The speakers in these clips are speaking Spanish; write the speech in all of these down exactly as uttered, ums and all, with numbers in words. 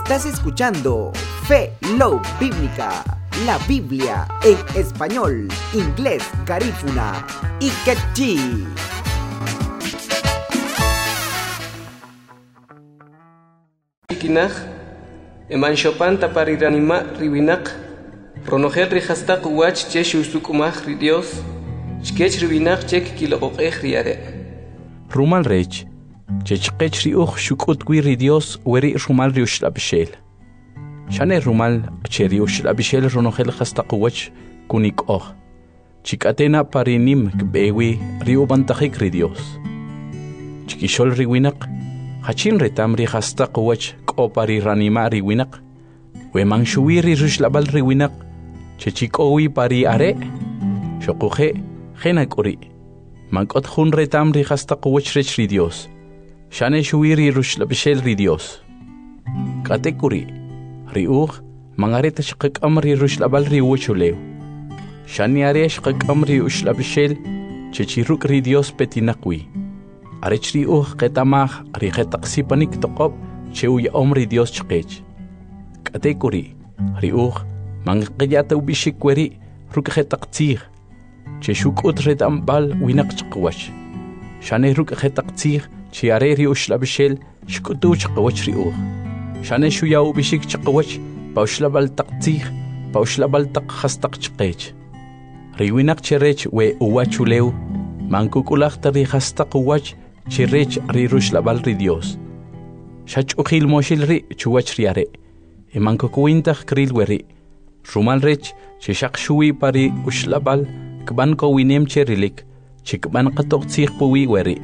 Estás escuchando Fe Love Bíblica, la Biblia en español, inglés, garífuna y quechí. Kinaj, eman chopan tapariranima ribinak, ronojel rihasta kuwach che shusukumaj ri Dios, chkech ribinak chek kilogokej riare. Rumal rech, chechkech ri uch shukut gui ri Dios weri rumal ri ushlabishel. Shane rumal cheri ushlabishel ronojel hasta kuwach kunik oh. Chikatena parinim kbewi ri ubantajik ri Dios. Chikishol riwinak, hachin retam ri hasta kuwach opari ranima riwinak, we mangshuiri rushlabal riwinak, chechikowi pari are, shokuhe, henakuri, mankot hun retam ri hasta kuwach rech ri Dios, shane shuiri rushlabishel ri Dios. Katekuri, riuch, mangareta shkak amri rushlabal ri wuchuleu, shane are shkak amri ushlabishel, chechiruk ri Dios petinakwi, arech riuch ketamach ri hetaksipanik tokob, cheu ya omri Dios chkech. Katekuri, riuch, mangqiyata ubishikweri, rukhetaktsir, cheshuk utret ambal winak chkwach. Shane rukhetaktsir, chiare riush labishel, shkutu chkwach riuch. Shane shuya ubishik chkwach, paushlabal taktsir, paushlabal takhastak chkech. Riwinak cherech we uwachuleu, mankukulakta rihastak uwach, cherech rirush labal ri Dios. Shach ukhil moshil ri chuwach riare, emanko kuwintach kril weri, rumal rech, cheshak shui pari ushlabal, kban ko winem cherilik, chikban katok tsik puwi weri.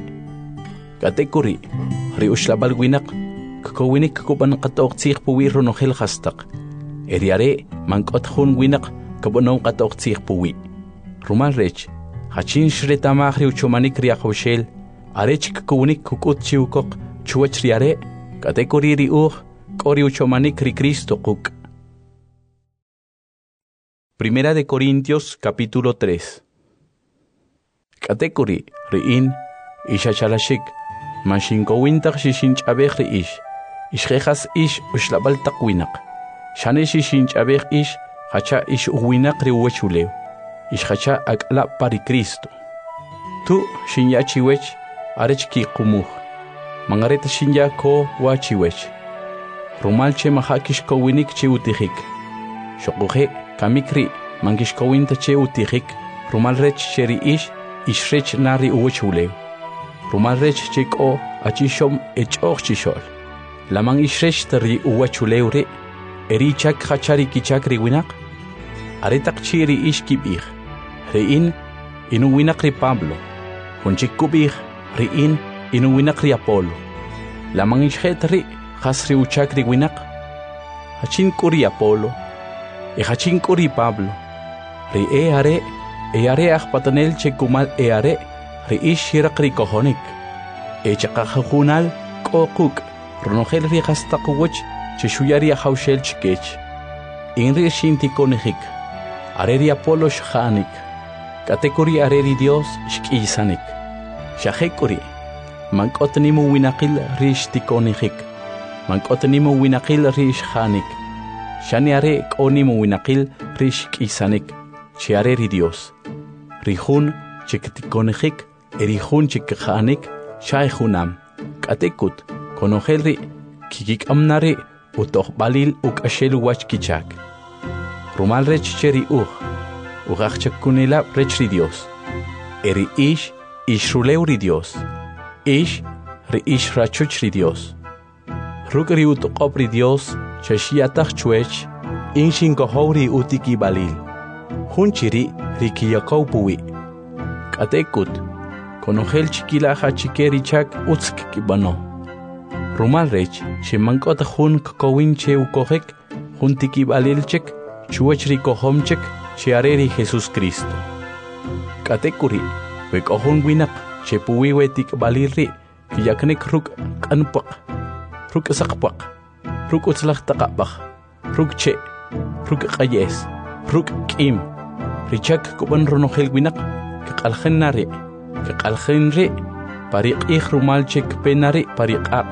Katekuri, ri ushlabal winak, kukowinik kuban katok tsik puwi runohil hastak, eriare, mankot hun winak, kabonong katok tsik puwi. Rumal rech, hachin shretamach ri uchomanik riakoshel, arech kukowinik kukut chiukok, chuwach riare, Katekuri riuch, kori uchomanik ri Cristo kuk. Primera de Corintios, capítulo tres. Katekuri riin, isha chalashik, manshinko wintak shishinch abech ri ish, ishjejas ish ushlabal takwinak, shane shishinch abech ish, hacha ish uwinak ri uwechulew, ishhacha akla pari Cristo. Tu shinyachiwech, arech ki kumuch. Mangareta shinya ko wachiwech. Rumalche mahakish kowinik che utihik. Shokuhe kamikri mangish kowinta che utihik. Rumalrech cheri ish ishrech nari uwechuleu. Rumalrech cheko achishom echoch chishol. Lamang ishrech tari uwechuleu re. Erichak hachari kichak riwinak. Aretak chiri ish kibich. Rein inuwinak ri Pablo. Hunchik kubich rein inu winak ri Apolo. Lamang ishhet ri hasri uchak ri winak. Hachin kuri Apolo. E hachin kuri Pablo. Ri e are, e are akpatanel che kumal e are, ri ish hirak ri kohonik. E chakahunal kokuk, ronogel ri hastakuwach, che shuyari ahaushel chkech. Inri shinti konihik. Are ri Apolo shhanik. Katekuri are ri Dios shkisanik. Shahekuri. Mankotnimu winakil rish tikonihik. Mankotnimu winakil rish hanik. Shaniare konimu winakil rish kisanik. Chiare ri Dios. Rihun chiktikonihik, erihun chikhanik, shaihunam. Katekut, konohelri, kikik amnari, utoh balil uk ashelu wach kichak. Rumal rech cheri uh, ugach chakunila rech ri Dios. Eri ish, ishruleu ri Dios. Ish, ri ish rachuch ri Dios. Ruk ri utoqop ri Dios, chashiatach chuech, inshin kohori utiki balil. Hunchiri ri kiyakau puwi. Katekut, konohel chikila hachikeri chak utsk kibano. Rumal rech, shimankot hun kokowin che ukohek, huntiki balil chek, chuech ri kohomchek, chiareri Jesus Cristo. Katekuri, wekohon winak, che puwi wetik balirri, kiyaknik ruk kanpak, ruk sakpak, ruk utzlak takapach, ruk che, ruk kayes, ruk kim, richak kuban ronohel winak, kakalhen nari, kakalhen ri, pariq ich rumal chek penari pariq